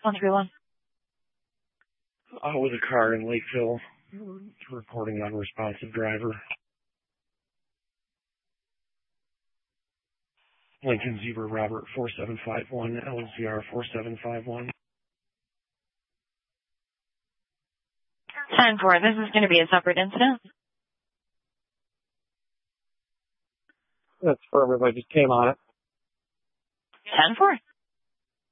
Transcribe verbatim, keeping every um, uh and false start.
one three one. Uh, with a car in Lakeville, reporting unresponsive driver. Lincoln Zebra Robert four seven five one, L Z R four seven five one. ten four, this is going to be a separate incident. That's affirmative, I just came on it. ten four.